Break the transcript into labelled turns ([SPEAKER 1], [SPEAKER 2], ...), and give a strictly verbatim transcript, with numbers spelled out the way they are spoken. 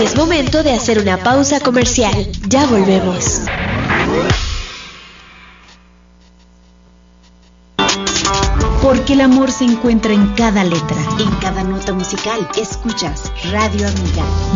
[SPEAKER 1] Es momento de hacer una pausa comercial. Ya volvemos.
[SPEAKER 2] Porque el amor se encuentra en cada letra,
[SPEAKER 3] en cada nota musical. Escuchas Radio Amiga.